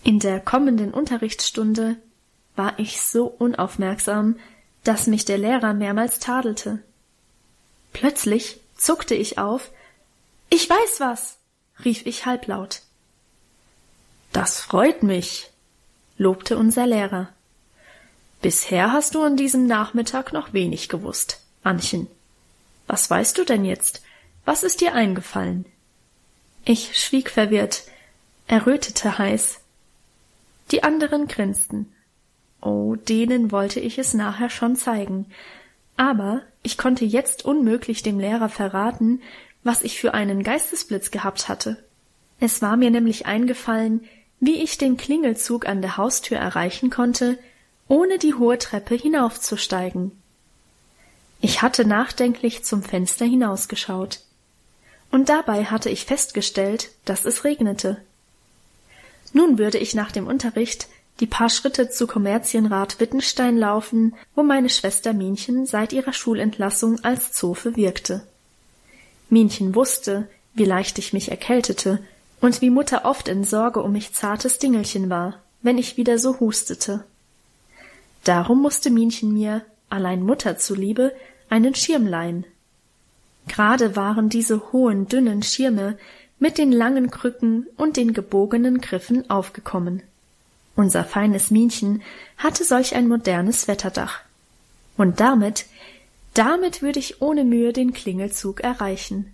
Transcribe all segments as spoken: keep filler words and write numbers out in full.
In der kommenden Unterrichtsstunde war ich so unaufmerksam, dass mich der Lehrer mehrmals tadelte. Plötzlich zuckte ich auf. »Ich weiß was«, rief ich halblaut. »Das freut mich«, lobte unser Lehrer. »Bisher hast du an diesem Nachmittag noch wenig gewusst, Annchen. Was weißt du denn jetzt? Was ist dir eingefallen?« Ich schwieg verwirrt, errötete heiß. Die anderen grinsten. Oh, denen wollte ich es nachher schon zeigen. Aber ich konnte jetzt unmöglich dem Lehrer verraten, was ich für einen Geistesblitz gehabt hatte. Es war mir nämlich eingefallen, wie ich den Klingelzug an der Haustür erreichen konnte, ohne die hohe Treppe hinaufzusteigen. Ich hatte nachdenklich zum Fenster hinausgeschaut. Und dabei hatte ich festgestellt, dass es regnete. Nun würde ich nach dem Unterricht die paar Schritte zu Kommerzienrat Wittenstein laufen, wo meine Schwester Minchen seit ihrer Schulentlassung als Zofe wirkte. Minchen wusste, wie leicht ich mich erkältete und wie Mutter oft in Sorge um mich zartes Dingelchen war, wenn ich wieder so hustete. Darum musste Minchen mir, allein Mutter zuliebe, einen Schirm leihen. Gerade waren diese hohen, dünnen Schirme mit den langen Krücken und den gebogenen Griffen aufgekommen. Unser feines Minchen hatte solch ein modernes Wetterdach. Und damit, damit würde ich ohne Mühe den Klingelzug erreichen.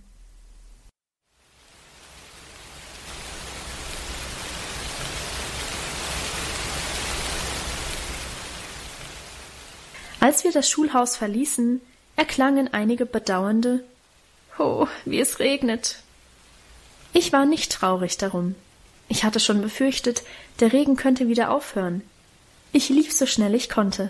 Als wir das Schulhaus verließen, erklangen einige bedauernde »Oh, wie es regnet!« Ich war nicht traurig darum. Ich hatte schon befürchtet, der Regen könnte wieder aufhören. Ich lief so schnell ich konnte.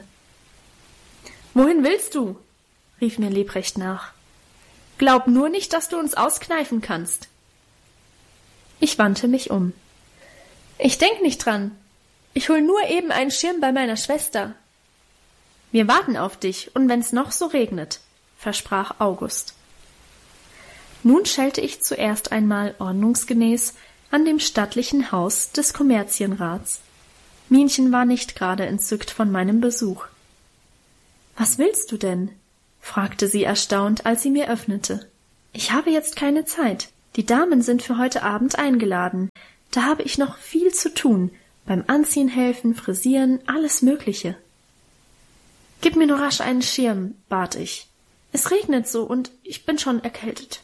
»Wohin willst du?« rief mir Lebrecht nach. »Glaub nur nicht, dass du uns auskneifen kannst.« Ich wandte mich um. »Ich denk nicht dran. Ich hol nur eben einen Schirm bei meiner Schwester.« »Wir warten auf dich, und wenn's noch so regnet«, versprach August. Nun schellte ich zuerst einmal ordnungsgemäß an dem stattlichen Haus des Kommerzienrats. Minchen war nicht gerade entzückt von meinem Besuch. »Was willst du denn?« fragte sie erstaunt, als sie mir öffnete. »Ich habe jetzt keine Zeit. Die Damen sind für heute Abend eingeladen. Da habe ich noch viel zu tun, beim Anziehen helfen, frisieren, alles Mögliche.« »Gib mir nur rasch einen Schirm«, bat ich. »Es regnet so und ich bin schon erkältet.«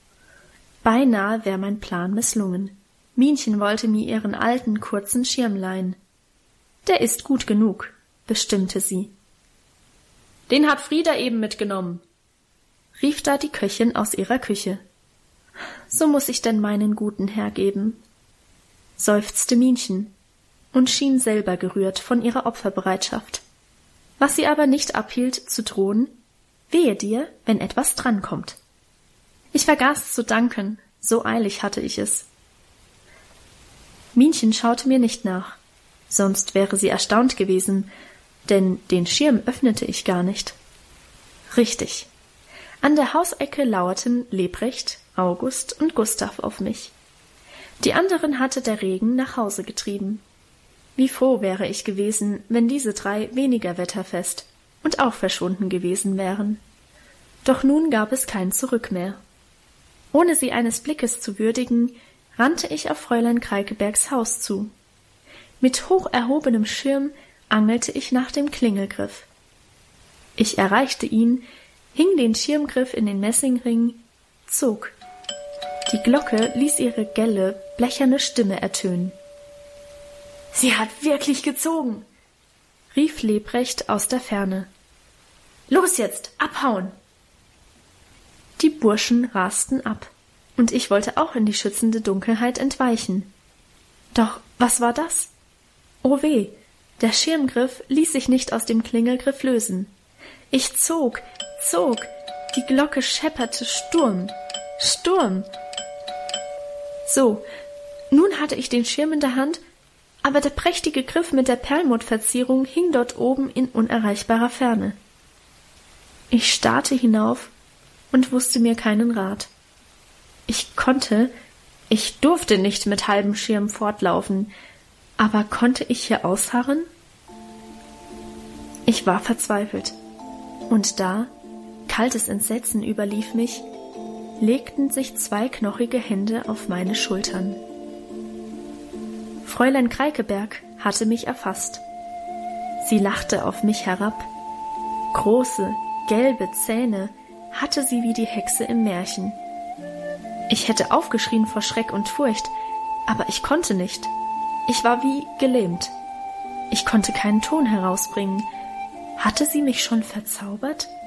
Beinahe wäre mein Plan misslungen. Minchen wollte mir ihren alten, kurzen Schirm leihen. »Der ist gut genug«, bestimmte sie. »Den hat Frieda eben mitgenommen«, rief da die Köchin aus ihrer Küche. »So muß ich denn meinen guten hergeben«, seufzte Minchen und schien selber gerührt von ihrer Opferbereitschaft, was sie aber nicht abhielt zu drohen: »Wehe dir, wenn etwas drankommt.« Ich vergaß zu danken, so eilig hatte ich es. Minchen schaute mir nicht nach, sonst wäre sie erstaunt gewesen, denn den Schirm öffnete ich gar nicht. Richtig. An der Hausecke lauerten Lebrecht, August und Gustav auf mich. Die anderen hatte der Regen nach Hause getrieben. Wie froh wäre ich gewesen, wenn diese drei weniger wetterfest und auch verschwunden gewesen wären. Doch nun gab es kein Zurück mehr. Ohne sie eines Blickes zu würdigen, rannte ich auf Fräulein Kreikebergs Haus zu. Mit hoch erhobenem Schirm angelte ich nach dem Klingelgriff. Ich erreichte ihn, hing den Schirmgriff in den Messingring, zog. Die Glocke ließ ihre gelle, blecherne Stimme ertönen. »Sie hat wirklich gezogen«, rief Lebrecht aus der Ferne. »Los jetzt, abhauen!« Die Burschen rasten ab, und ich wollte auch in die schützende Dunkelheit entweichen. Doch was war das? Oh weh, der Schirmgriff ließ sich nicht aus dem Klingelgriff lösen. Ich zog, zog, die Glocke schepperte Sturm, Sturm. So, nun hatte ich den Schirm in der Hand, aber der prächtige Griff mit der Perlmuttverzierung hing dort oben in unerreichbarer Ferne. Ich starrte hinauf und wusste mir keinen Rat. Ich konnte, ich durfte nicht mit halbem Schirm fortlaufen, Aber konnte ich hier ausharren? Ich war verzweifelt. Und da, kaltes Entsetzen überlief mich, legten sich zwei knochige Hände auf meine Schultern. Fräulein Kreikeberg hatte mich erfasst. Sie lachte auf mich herab. Große, gelbe Zähne hatte sie wie die Hexe im Märchen. Ich hätte aufgeschrien vor Schreck und Furcht, aber ich konnte nicht. Ich war wie gelähmt. Ich konnte keinen Ton herausbringen. Hatte sie mich schon verzaubert?